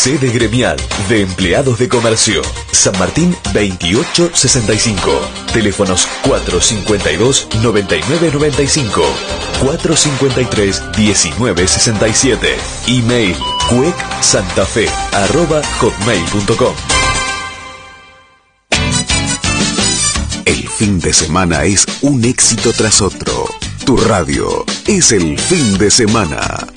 Sede gremial de empleados de comercio. San Martín 2865. Teléfonos 452-9995. 453-1967. Email cuecsantafe@hotmail.com. El fin de semana es un éxito tras otro. Tu radio es el fin de semana.